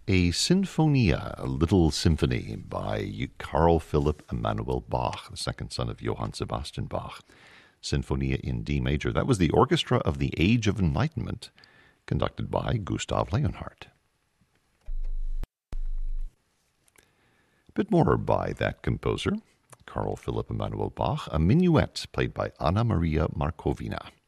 a Sinfonia, a little symphony by Carl Philipp Emanuel Bach, the second son of Johann Sebastian Bach. Sinfonia in D major. That was the Orchestra of the Age of Enlightenment, conducted by Gustav Leonhardt. A bit more by that composer, Carl Philipp Emanuel Bach, a minuet played by Anna Maria Markovina.